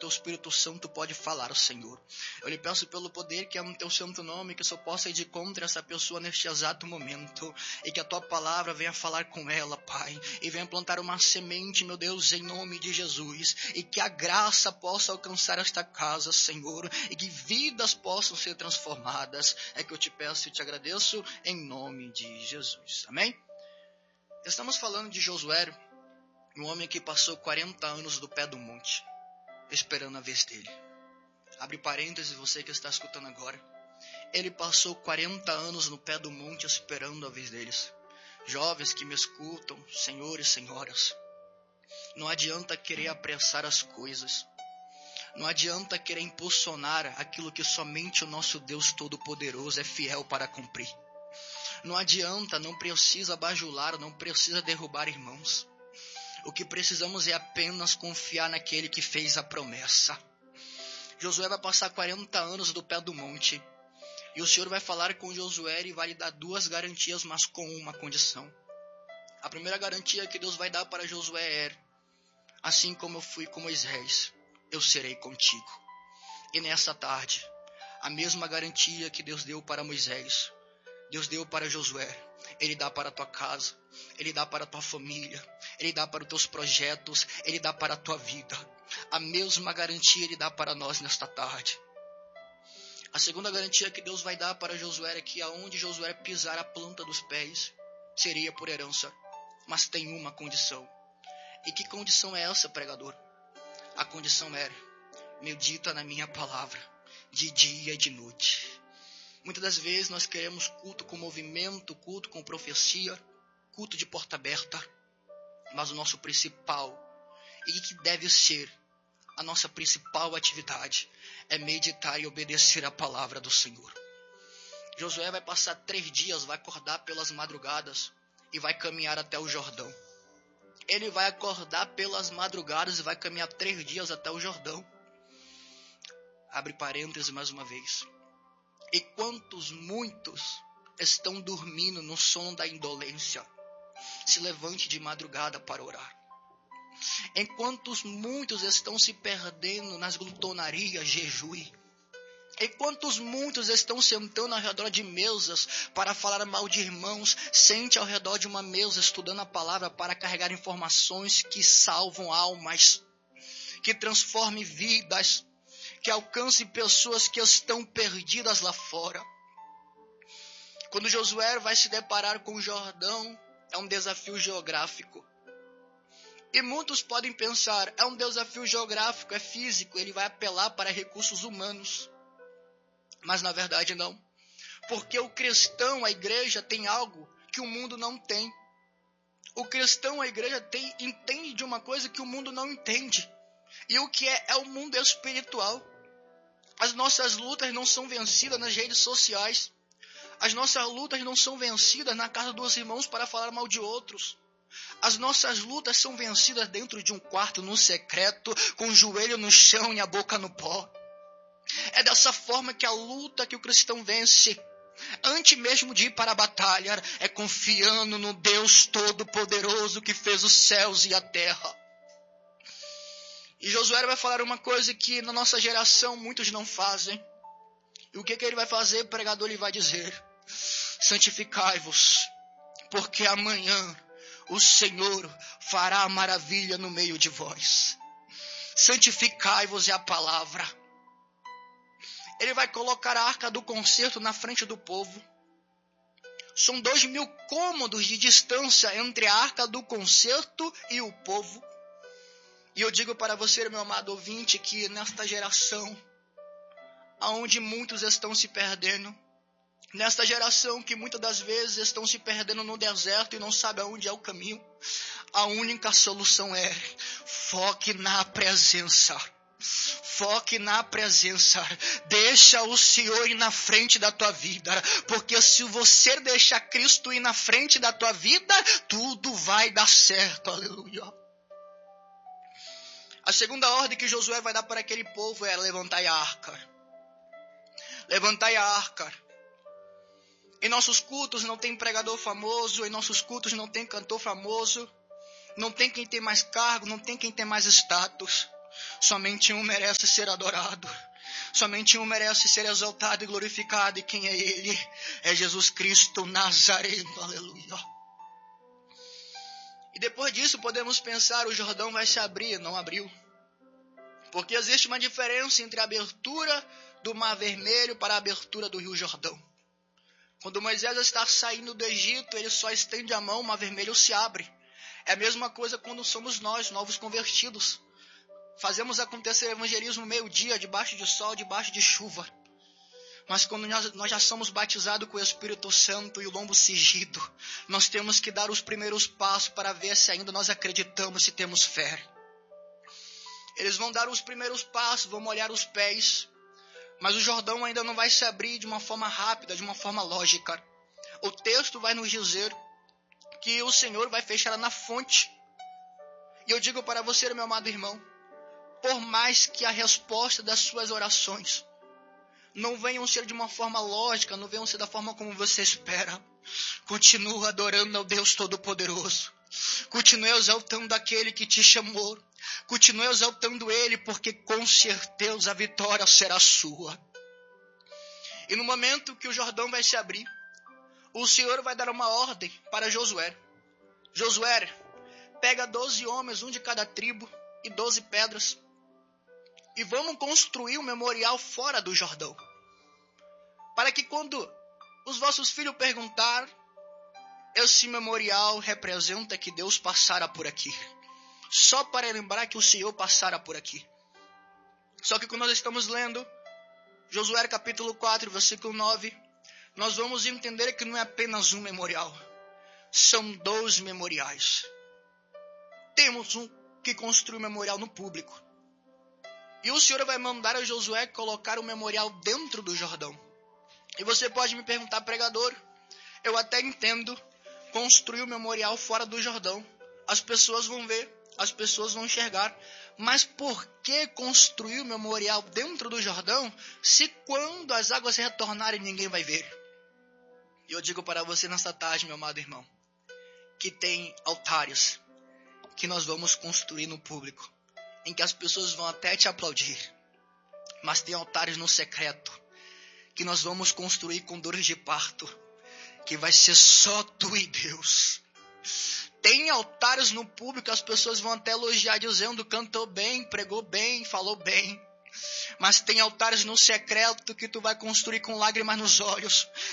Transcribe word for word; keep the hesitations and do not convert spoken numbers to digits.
teu Espírito Santo pode falar, Senhor. Eu lhe peço pelo poder que é no teu santo nome, que o Senhor possa ir de contra essa pessoa neste exato momento, e que a tua palavra venha falar com ela, Pai, e venha plantar uma semente, meu Deus, em nome de Jesus, e que a graça possa alcançar esta casa, Senhor, e que vidas possam ser transformadas. É que eu te peço e te agradeço em nome de Jesus. Amém? Estamos falando de Josué, um homem que passou quarenta anos do pé do monte, esperando a vez dele. Abre parênteses, você que está escutando agora. Ele passou quarenta anos no pé do monte esperando a vez deles. Jovens que me escutam, senhores e senhoras, não adianta querer apressar as coisas. Não adianta querer impulsionar aquilo que somente o nosso Deus Todo-Poderoso é fiel para cumprir. Não adianta, não precisa bajular, não precisa derrubar irmãos. O que precisamos é apenas confiar naquele que fez a promessa. Josué vai passar quarenta anos do pé do monte. E o Senhor vai falar com Josué e vai lhe dar duas garantias, mas com uma condição. A primeira garantia que Deus vai dar para Josué é: assim como eu fui com Moisés, eu serei contigo. E nessa tarde, a mesma garantia que Deus deu para Moisés, Deus deu para Josué. Ele dá para a tua casa, Ele dá para a tua família, Ele dá para os teus projetos, Ele dá para a tua vida. A mesma garantia Ele dá para nós nesta tarde. A segunda garantia que Deus vai dar para Josué é que aonde Josué pisar a planta dos pés, seria por herança. Mas tem uma condição. E que condição é essa, pregador? A condição é: medita na minha palavra, de dia e de noite. Muitas das vezes nós queremos culto com movimento, culto com profecia, culto de porta aberta. Mas o nosso principal, e que deve ser a nossa principal atividade, é meditar e obedecer a palavra do Senhor. Josué vai passar três dias, vai acordar pelas madrugadas e vai caminhar até o Jordão. Ele vai acordar pelas madrugadas e vai caminhar três dias até o Jordão. Abre parênteses mais uma vez. E quantos muitos estão dormindo no sono da indolência, se levante de madrugada para orar. Enquanto muitos estão se perdendo nas glutonarias, jejue. Enquanto muitos estão sentando ao redor de mesas para falar mal de irmãos, sente ao redor de uma mesa estudando a palavra para carregar informações que salvam almas, que transformem vidas, que alcance pessoas que estão perdidas lá fora. Quando Josué vai se deparar com o Jordão, é um desafio geográfico. E muitos podem pensar, é um desafio geográfico, é físico, ele vai apelar para recursos humanos. Mas na verdade não. Porque o cristão, a igreja, tem algo que o mundo não tem. O cristão, a igreja, tem, entende de uma coisa que o mundo não entende. E o que é? É o mundo espiritual. As nossas lutas não são vencidas nas redes sociais. As nossas lutas não são vencidas na casa dos irmãos para falar mal de outros. As nossas lutas são vencidas dentro de um quarto, no secreto, com o joelho no chão e a boca no pó. É dessa forma que a luta que o cristão vence, antes mesmo de ir para a batalha, é confiando no Deus Todo-Poderoso que fez os céus e a terra. E Josué vai falar uma coisa que na nossa geração muitos não fazem. E o que, que ele vai fazer? O pregador ele vai dizer: santificai-vos, porque amanhã o Senhor fará maravilha no meio de vós. Santificai-vos é a palavra. Ele vai colocar a arca do concerto na frente do povo. São dois mil cômodos de distância entre a arca do concerto e o povo. E eu digo para você, meu amado ouvinte, que nesta geração, onde muitos estão se perdendo, nesta geração que muitas das vezes estão se perdendo no deserto e não sabem aonde é o caminho, a única solução é: foque na presença. Foque na presença. Deixa o Senhor ir na frente da tua vida. Porque se você deixar Cristo ir na frente da tua vida, tudo vai dar certo. Aleluia. A segunda ordem que Josué vai dar para aquele povo é: levantai a arca. Levantai a arca. Em nossos cultos não tem pregador famoso. Em nossos cultos não tem cantor famoso. Não tem quem tem mais cargo. Não tem quem tem mais status. Somente um merece ser adorado. Somente um merece ser exaltado e glorificado. E quem é Ele? É Jesus Cristo Nazareno. Aleluia. E depois disso podemos pensar, o Jordão vai se abrir. Não abriu. Porque existe uma diferença entre a abertura do Mar Vermelho para a abertura do Rio Jordão. Quando Moisés está saindo do Egito, ele só estende a mão, o Mar Vermelho se abre. É a mesma coisa quando somos nós, novos convertidos. Fazemos acontecer o evangelismo meio-dia, debaixo de sol, debaixo de chuva. Mas quando nós, nós já somos batizados com o Espírito Santo e o lombo cingido, nós temos que dar os primeiros passos para ver se ainda nós acreditamos, se temos fé. Eles vão dar os primeiros passos, vão molhar os pés, mas o Jordão ainda não vai se abrir de uma forma rápida, de uma forma lógica. O texto vai nos dizer que o Senhor vai fechar na fonte. E eu digo para você, meu amado irmão, por mais que a resposta das suas orações não venham ser de uma forma lógica, não venham ser da forma como você espera, continue adorando ao Deus Todo-Poderoso. Continue exaltando aquele que te chamou. Continue exaltando Ele, porque com certeza a vitória será sua. E no momento que o Jordão vai se abrir, o Senhor vai dar uma ordem para Josué. Josué, pega doze homens, um de cada tribo, e doze pedras, e vamos construir um memorial fora do Jordão. Para que quando os vossos filhos perguntar, esse memorial representa que Deus passara por aqui. Só para lembrar que o Senhor passara por aqui. Só que quando nós estamos lendo Josué capítulo quatro, versículo nove, nós vamos entender que não é apenas um memorial. São dois memoriais. Temos um que construir um memorial no público. E o Senhor vai mandar a Josué colocar o memorial dentro do Jordão. E você pode me perguntar, pregador, eu até entendo construir o memorial fora do Jordão. As pessoas vão ver, as pessoas vão enxergar. Mas por que construir o memorial dentro do Jordão, se quando as águas retornarem ninguém vai ver? E eu digo para você nesta tarde, meu amado irmão, que tem altares que nós vamos construir no público, em que as pessoas vão até te aplaudir. Mas tem altares no secreto, que nós vamos construir com dores de parto, que vai ser só tu e Deus. Tem altares no público, as pessoas vão até elogiar, dizendo, cantou bem, pregou bem, falou bem. Mas tem altares no secreto que tu vai construir com lágrimas nos olhos,